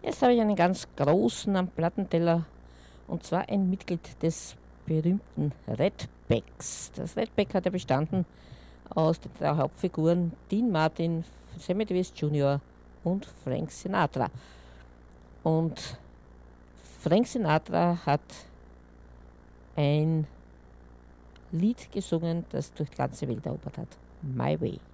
Jetzt habe ich einen ganz großen am Plattenteller und zwar ein Mitglied des berühmten Redbacks. Das Redback hat ja bestanden aus den drei Hauptfiguren Dean Martin, Sammy Davis Jr. und Frank Sinatra. Und Frank Sinatra hat ein Lied gesungen, das durch die ganze Welt erobert hat. My Way.